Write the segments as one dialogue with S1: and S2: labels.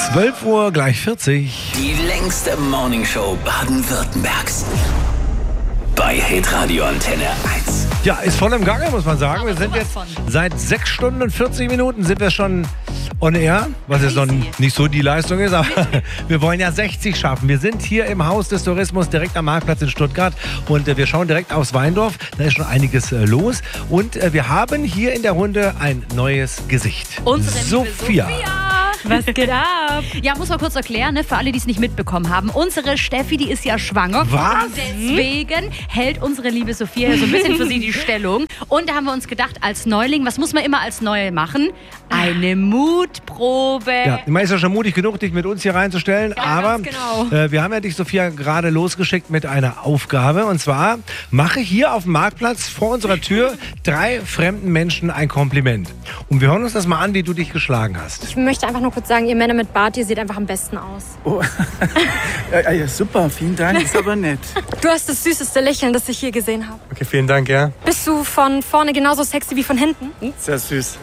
S1: 12 Uhr gleich 40.
S2: Die längste Morningshow Baden-Württembergs. Bei Hitradio Antenne 1.
S1: Ja, ist voll im Gange, muss man sagen. Wir sind jetzt seit 6 Stunden und 40 Minuten sind wir schon on air, was jetzt noch nicht so die Leistung ist, aber wir wollen ja 60 schaffen. Wir sind hier im Haus des Tourismus direkt am Marktplatz in Stuttgart und wir schauen direkt aufs Weindorf. Da ist schon einiges los und wir haben hier in der Runde ein neues Gesicht.
S3: Unsere
S1: Sophia.
S3: Was geht ab? Ja, muss man kurz erklären, ne, für alle, die es nicht mitbekommen haben. Unsere Steffi, die ist ja schwanger.
S1: Was?
S3: Und deswegen hält unsere liebe Sophia ja so ein bisschen für sie die Stellung. Und da haben wir uns gedacht, als Neuling, was muss man immer als Neue machen? Eine Mutprobe.
S1: Ja, man ist ja schon mutig genug, dich mit uns hier reinzustellen,
S3: Ja,
S1: aber
S3: ganz genau.
S1: wir haben ja dich, Sophia, gerade losgeschickt mit einer Aufgabe. Und zwar, mache hier auf dem Marktplatz vor unserer Tür 3 fremden Menschen ein Kompliment. Und wir hören uns das mal an, wie du dich geschlagen hast.
S4: Ich möchte einfach nur kurz sagen, ihr Männer mit Bart, ihr seht einfach am besten aus.
S5: Oh. Ja, super, vielen Dank, ist aber nett.
S4: Du hast das süßeste Lächeln, das ich je gesehen habe.
S5: Okay, vielen Dank, ja.
S4: Bist du von vorne genauso sexy wie von hinten?
S5: Sehr süß.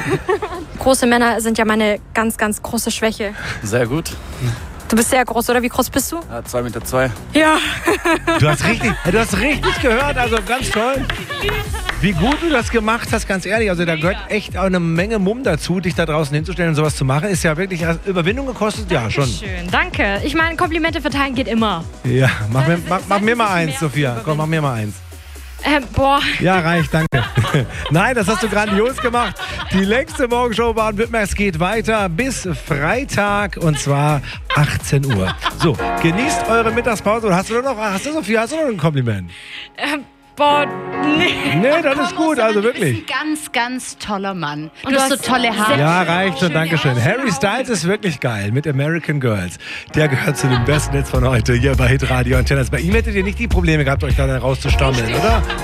S4: Große Männer sind ja meine ganz, ganz große Schwäche.
S5: Sehr gut.
S4: Du bist sehr groß, oder? Wie groß bist du?
S5: 2,2 Meter.
S4: Ja.
S1: Du hast richtig gehört, also ganz toll. Wie gut du das gemacht hast, ganz ehrlich. Also da gehört echt auch eine Menge Mumm dazu, dich da draußen hinzustellen und sowas zu machen. Ist ja wirklich Überwindung gekostet, ja schon.
S4: Schön, danke. Ich meine, Komplimente verteilen geht immer.
S1: Ja, mach mir mal eins, Sophia. Komm, mach mir mal eins.
S4: Boah.
S1: Ja, reicht, danke. Nein, das hast du grandios gemacht. Die längste Morgenshow Baden-Württembergs geht weiter bis Freitag und zwar 18 Uhr. So, genießt eure Mittagspause. Und hast du noch ein Kompliment?
S4: Boah, nee.
S1: Nee, das ist gut, also wirklich.
S3: Du bist ein ganz, ganz toller Mann.
S4: Und
S3: Du hast so tolle Haare.
S1: Ja, reicht schon, Dankeschön. Harry Styles ist wirklich geil mit American Girls. Der gehört zu den besten Netz von heute hier bei Hitradio Antenne. Bei ihm hättet ihr nicht die Probleme gehabt, euch da rauszustammeln, oder?